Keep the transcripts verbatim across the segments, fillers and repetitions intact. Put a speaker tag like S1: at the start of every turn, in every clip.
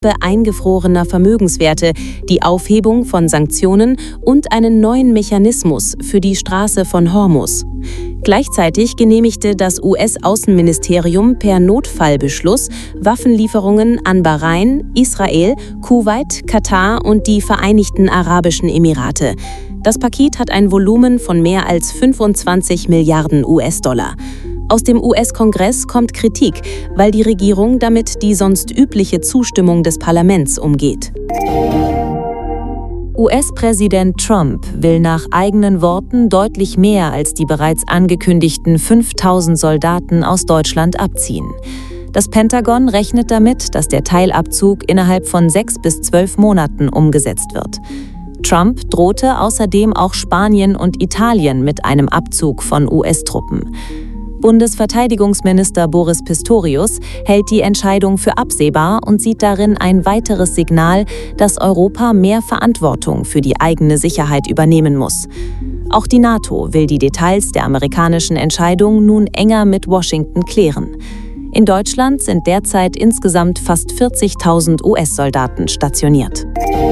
S1: eingefrorener Vermögenswerte, die Aufhebung von Sanktionen und einen neuen Mechanismus für die Straße von Hormuz. Gleichzeitig genehmigte das U S-Außenministerium per Notfallbeschluss Waffenlieferungen an Bahrain, Israel, Kuwait, Katar und die Vereinigten Arabischen Emirate. Das Paket hat ein Volumen von mehr als fünfundzwanzig Milliarden U S-Dollar. Aus dem U S-Kongress kommt Kritik, weil die Regierung damit die sonst übliche Zustimmung des Parlaments umgeht.
S2: U S-Präsident Trump will nach eigenen Worten deutlich mehr als die bereits angekündigten fünftausend Soldaten aus Deutschland abziehen. Das Pentagon rechnet damit, dass der Teilabzug innerhalb von sechs bis zwölf Monaten umgesetzt wird. Trump drohte außerdem auch Spanien und Italien mit einem Abzug von U S-Truppen. Bundesverteidigungsminister Boris Pistorius hält die Entscheidung für absehbar und sieht darin ein weiteres Signal, dass Europa mehr Verantwortung für die eigene Sicherheit übernehmen muss. Auch die NATO will die Details der amerikanischen Entscheidung nun enger mit Washington klären. In Deutschland sind derzeit insgesamt fast vierzigtausend U S-Soldaten stationiert.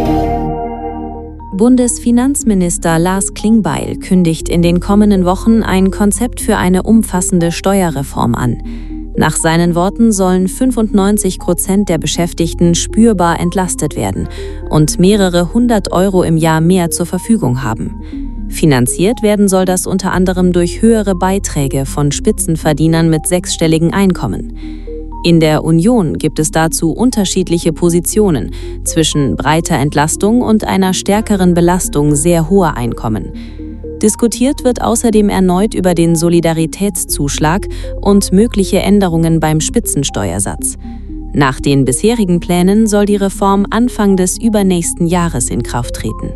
S2: Bundesfinanzminister Lars Klingbeil kündigt in den kommenden Wochen ein Konzept für eine umfassende Steuerreform an. Nach seinen Worten sollen fünfundneunzig Prozent der Beschäftigten spürbar entlastet werden und mehrere hundert Euro im Jahr mehr zur Verfügung haben. Finanziert werden soll das unter anderem durch höhere Beiträge von Spitzenverdienern mit sechsstelligen Einkommen. In der Union gibt es dazu unterschiedliche Positionen zwischen breiter Entlastung und einer stärkeren Belastung sehr hoher Einkommen. Diskutiert wird außerdem erneut über den Solidaritätszuschlag und mögliche Änderungen beim Spitzensteuersatz. Nach den bisherigen Plänen soll die Reform Anfang des übernächsten Jahres in Kraft treten.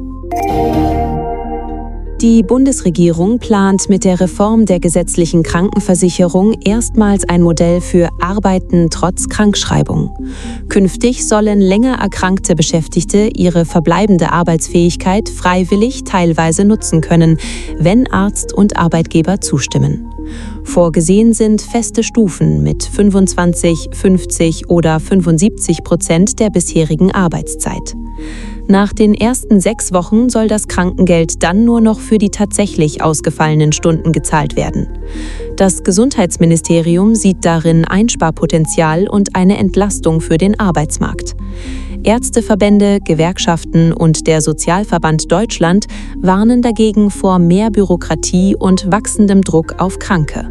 S1: Die Bundesregierung plant mit der Reform der gesetzlichen Krankenversicherung erstmals ein Modell für Arbeiten trotz Krankschreibung. Künftig sollen länger erkrankte Beschäftigte ihre verbleibende Arbeitsfähigkeit freiwillig teilweise nutzen können, wenn Arzt und Arbeitgeber zustimmen. Vorgesehen sind feste Stufen mit fünfundzwanzig, fünfzig oder fünfundsiebzig Prozent der bisherigen Arbeitszeit. Nach den ersten sechs Wochen soll das Krankengeld dann nur noch für die tatsächlich ausgefallenen Stunden gezahlt werden. Das Gesundheitsministerium sieht darin Einsparpotenzial und eine Entlastung für den Arbeitsmarkt. Ärzteverbände, Gewerkschaften und der Sozialverband Deutschland warnen dagegen vor mehr Bürokratie und wachsendem Druck auf Kranke.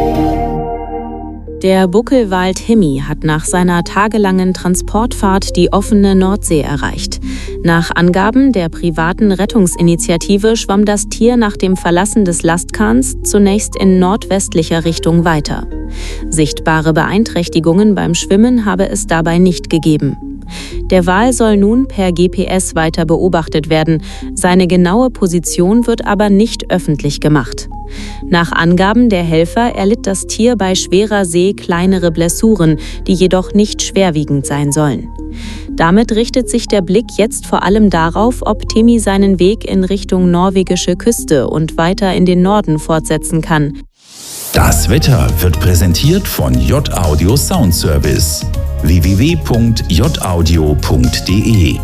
S1: Der Buckelwald Himmi hat nach seiner tagelangen Transportfahrt die offene Nordsee erreicht. Nach Angaben der privaten Rettungsinitiative schwamm das Tier nach dem Verlassen des Lastkahns zunächst in nordwestlicher Richtung weiter. Sichtbare Beeinträchtigungen beim Schwimmen habe es dabei nicht gegeben. Der Wal soll nun per G P S weiter beobachtet werden. Seine genaue Position wird aber nicht öffentlich gemacht. Nach Angaben der Helfer erlitt das Tier bei schwerer See kleinere Blessuren, die jedoch nicht schwerwiegend sein sollen. Damit richtet sich der Blick jetzt vor allem darauf, ob Timi seinen Weg in Richtung norwegische Küste und weiter in den Norden fortsetzen kann.
S3: Das Wetter wird präsentiert von J-Audio Sound Service. w w w punkt j audio punkt d e.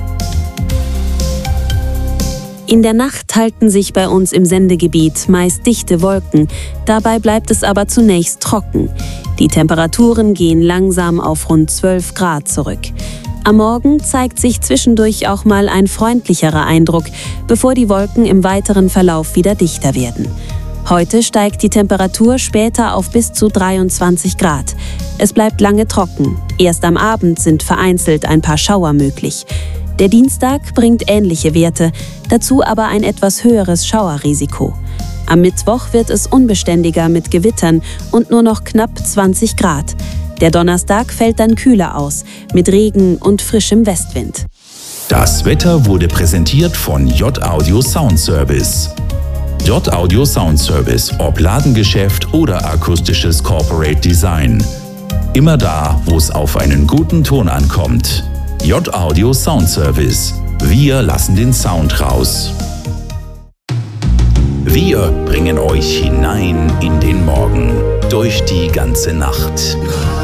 S1: In der Nacht halten sich bei uns im Sendegebiet meist dichte Wolken. Dabei bleibt es aber zunächst trocken. Die Temperaturen gehen langsam auf rund zwölf Grad zurück. Am Morgen zeigt sich zwischendurch auch mal ein freundlicherer Eindruck, bevor die Wolken im weiteren Verlauf wieder dichter werden. Heute steigt die Temperatur später auf bis zu dreiundzwanzig Grad. Es bleibt lange trocken. Erst am Abend sind vereinzelt ein paar Schauer möglich. Der Dienstag bringt ähnliche Werte, dazu aber ein etwas höheres Schauerrisiko. Am Mittwoch wird es unbeständiger mit Gewittern und nur noch knapp zwanzig Grad. Der Donnerstag fällt dann kühler aus, mit Regen und frischem Westwind.
S3: Das Wetter wurde präsentiert von J-Audio Sound Service. J-Audio Sound Service, ob Ladengeschäft oder akustisches Corporate Design. Immer da, wo es auf einen guten Ton ankommt. J-Audio Sound Service. Wir lassen den Sound raus. Wir bringen euch hinein in den Morgen, durch die ganze Nacht.